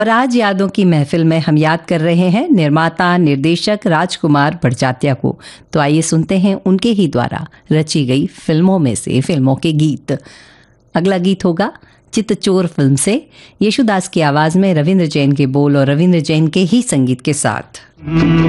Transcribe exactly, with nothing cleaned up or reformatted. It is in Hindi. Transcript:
और आज यादों की महफिल में हम याद कर रहे हैं निर्माता निर्देशक राजकुमार बड़जात्या को। तो आइए सुनते हैं उनके ही द्वारा रची गई फिल्मों में से फिल्मों के गीत। अगला गीत होगा चित्तचोर फिल्म से, येशुदास की आवाज में रविंद्र जैन के बोल और रविंद्र जैन के ही संगीत के साथ।